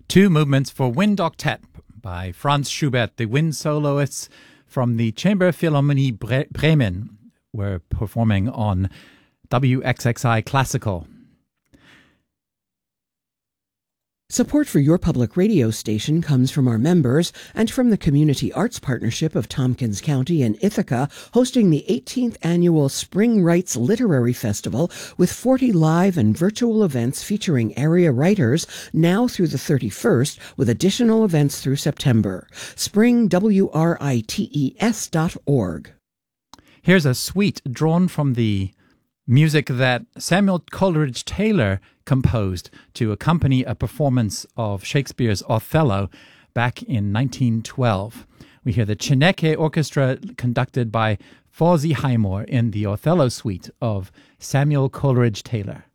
Two movements for Wind Octet by Franz Schubert. The wind soloists from the Chamber Philharmonie Bremen were performing on WXXI Classical. Support for your public radio station comes from our members and from the Community Arts Partnership of Tompkins County and Ithaca, hosting the 18th Annual Spring Writes Literary Festival with 40 live and virtual events featuring area writers now through the 31st, with additional events through September. springwrites.org. Here's a suite drawn from the music that Samuel Coleridge Taylor composed to accompany a performance of Shakespeare's Othello back in 1912. We hear the Chineke Orchestra conducted by Fawzi Highmore in the Othello suite of Samuel Coleridge Taylor.